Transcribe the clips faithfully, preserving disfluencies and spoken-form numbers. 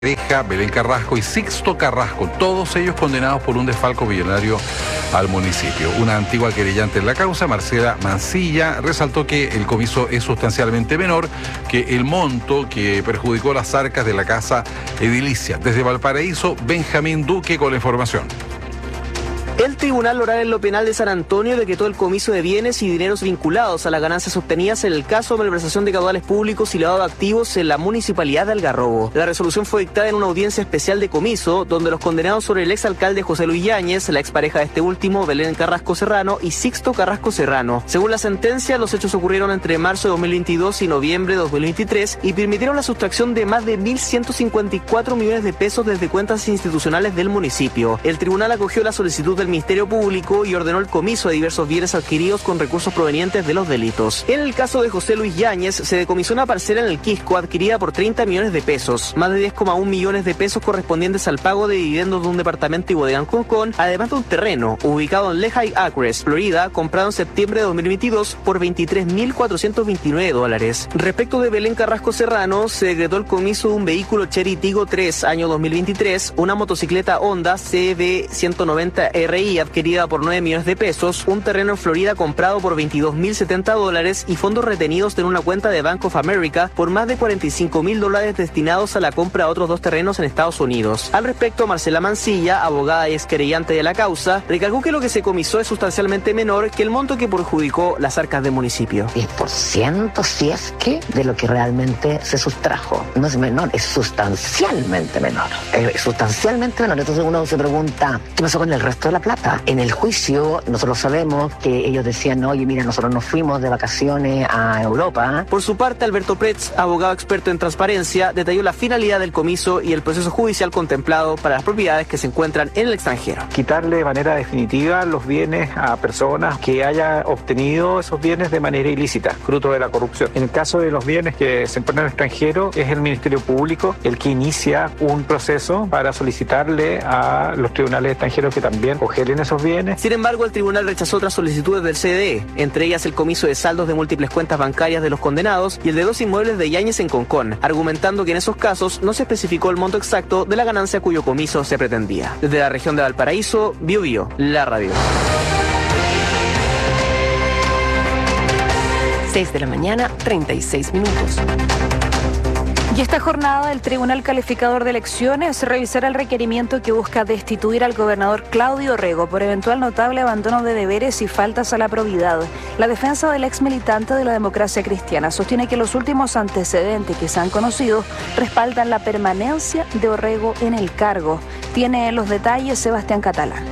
Pareja, Belén Carrasco y Sixto Carrasco, todos ellos condenados por un desfalco millonario al municipio. Una antigua querellante en la causa, Marcela Mancilla, resaltó que el comiso es sustancialmente menor que el monto que perjudicó las arcas de la casa edilicia. Desde Valparaíso, Benjamín Duque con la información. El Tribunal Oral en lo Penal de San Antonio decretó el comiso de bienes y dineros vinculados a las ganancias obtenidas en el caso de malversación de caudales públicos y lavado de activos en la municipalidad de Algarrobo. La resolución fue dictada en una audiencia especial de comiso, donde los condenados son el exalcalde José Luis Yáñez, la expareja de este último, Belén Carrasco Serrano, y Sixto Carrasco Serrano. Según la sentencia, los hechos ocurrieron entre marzo de dos mil veintidós y noviembre de dos mil veintitrés y permitieron la sustracción de más de mil ciento cincuenta y cuatro millones de pesos desde cuentas institucionales del municipio. El tribunal acogió la solicitud del Ministerio Público y ordenó el comiso de diversos bienes adquiridos con recursos provenientes de los delitos. En el caso de José Luis Yáñez, se decomisó una parcela en el Quisco adquirida por treinta millones de pesos, más de diez coma uno millones de pesos correspondientes al pago de dividendos de un departamento y bodega en Concón, además de un terreno ubicado en Lehigh Acres, Florida, comprado en septiembre de dos mil veintidós por veintitrés mil cuatrocientos veintinueve dólares. Respecto de Belén Carrasco Serrano, se decretó el comiso de un vehículo Chery Tiggo tres, año dos mil veintitrés, una motocicleta Honda C B ciento noventa R I adquirida por nueve millones de pesos, un terreno en Florida comprado por veintidós mil setenta dólares y fondos retenidos en una cuenta de Bank of America por más de cuarenta y cinco mil dólares destinados a la compra de otros dos terrenos en Estados Unidos. Al respecto, Marcela Mancilla, abogada y exquerellante de la causa, recalcó que lo que se comisó es sustancialmente menor que el monto que perjudicó las arcas del municipio. diez por ciento si es que de lo que realmente se sustrajo. No es menor, es sustancialmente menor. Es sustancialmente menor. Entonces uno se pregunta, ¿qué pasó con el resto de la plata? En el juicio, nosotros sabemos que ellos decían, oye, mira, nosotros nos fuimos de vacaciones a Europa. Por su parte, Alberto Pretz, abogado experto en transparencia, detalló la finalidad del comiso y el proceso judicial contemplado para las propiedades que se encuentran en el extranjero. Quitarle de manera definitiva los bienes a personas que hayan obtenido esos bienes de manera ilícita, fruto de la corrupción. En el caso de los bienes que se encuentran en el extranjero, es el Ministerio Público el que inicia un proceso para solicitarle a los tribunales extranjeros que también congelen esos bienes. Sin embargo, el tribunal rechazó otras solicitudes del C D E, entre ellas el comiso de saldos de múltiples cuentas bancarias de los condenados y el de dos inmuebles de Yáñez en Concón, argumentando que en esos casos no se especificó el monto exacto de la ganancia cuyo comiso se pretendía. Desde la región de Valparaíso, Bio Bio, la radio. seis de la mañana, treinta y seis minutos. Y esta jornada el Tribunal Calificador de Elecciones revisará el requerimiento que busca destituir al gobernador Claudio Rego por eventual notable abandono de deberes y faltas a la probidad. La defensa del ex militante de la Democracia Cristiana sostiene que los últimos antecedentes que se han conocido respaldan la permanencia de Orrego en el cargo. Tiene los detalles Sebastián Catalán.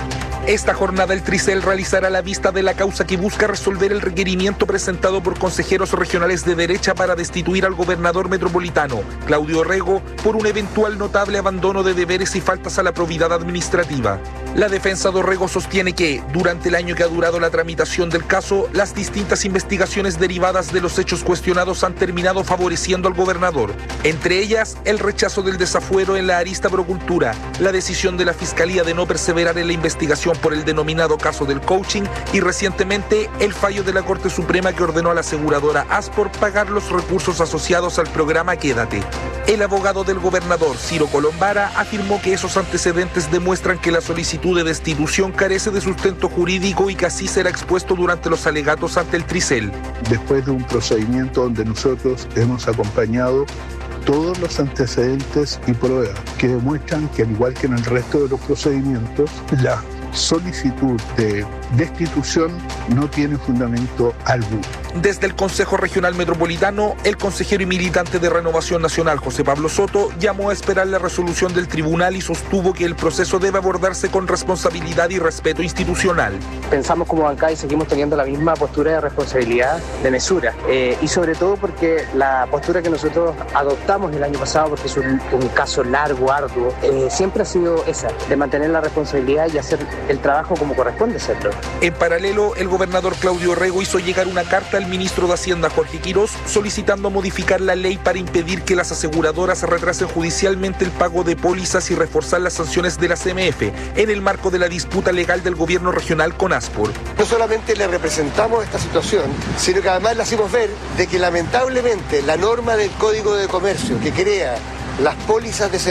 Esta jornada el Tricel realizará la vista de la causa que busca resolver el requerimiento presentado por consejeros regionales de derecha para destituir al gobernador metropolitano, Claudio Orrego, por un eventual notable abandono de deberes y faltas a la probidad administrativa. La defensa de Orrego sostiene que, durante el año que ha durado la tramitación del caso, las distintas investigaciones derivadas de los hechos cuestionados han terminado favoreciendo al gobernador. Entre ellas, el rechazo del desafuero en la arista Procultura, la decisión de la Fiscalía de no perseverar en la investigación por el denominado caso del coaching y recientemente el fallo de la Corte Suprema que ordenó a la aseguradora Aspor pagar los recursos asociados al programa Quédate. El abogado del gobernador, Ciro Colombara, afirmó que esos antecedentes demuestran que la solicitud de destitución carece de sustento jurídico y que así será expuesto durante los alegatos ante el Tricel. Después de un procedimiento donde nosotros hemos acompañado todos los antecedentes y pruebas que demuestran que, al igual que en el resto de los procedimientos, la solicitud de destitución no tiene fundamento alguno. Desde el Consejo Regional Metropolitano, el consejero y militante de Renovación Nacional, José Pablo Soto, llamó a esperar la resolución del tribunal y sostuvo que el proceso debe abordarse con responsabilidad y respeto institucional. Pensamos como bancada y seguimos teniendo la misma postura de responsabilidad, de mesura, eh, y sobre todo porque la postura que nosotros adoptamos el año pasado, porque es un, un caso largo, arduo, eh, siempre ha sido esa, de mantener la responsabilidad y hacer el trabajo como corresponde hacerlo. En paralelo, el gobernador Claudio Orrego hizo llegar una carta al ministro de Hacienda, Jorge Quirós, solicitando modificar la ley para impedir que las aseguradoras retrasen judicialmente el pago de pólizas y reforzar las sanciones de la C M F en el marco de la disputa legal del gobierno regional con Aspor. No solamente le representamos esta situación, sino que además le hacemos ver de que lamentablemente la norma del Código de Comercio que crea las pólizas de